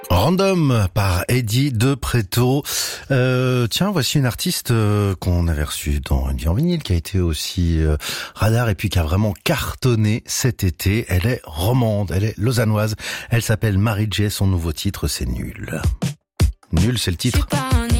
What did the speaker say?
Random par Eddie De Pretto. Tiens, voici une artiste qu'on avait reçue dans Une vie en vinyle, qui a été aussi radar et puis qui a vraiment cartonné cet été. Elle est romande, elle est lausannoise. Elle s'appelle Marie J. Son nouveau titre, c'est Nul. Nul, c'est le titre.